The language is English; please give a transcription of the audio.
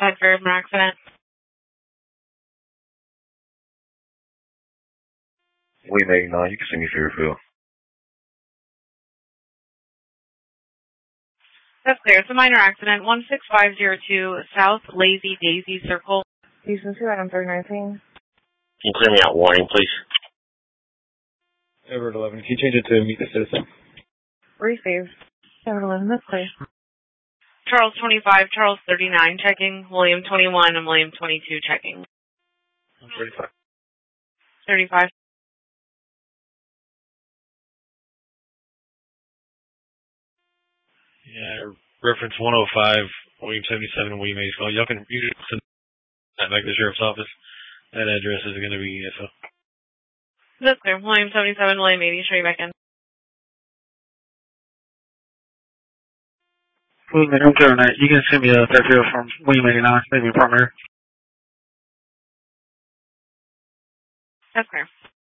10 for an accident. William 89, you can send me for your field. That's clear. It's a minor accident. 16502 South Lazy Daisy Circle. Houston 2, item 319. Can you clear me out warning, please? Edward 11, can you change it to meet the citizen? Received. Edward 11, that's clear. Charles 25, Charles 39 checking. William 21 and William 22 checking. 35. 35. Yeah, reference 105, William 77, and William 84. Y'all can send that back to the sheriff's office. That address is going to be so. That's clear. William 77, William 80, straight back in. William 89, you can send me a third field from William 89, maybe primary. That's clear.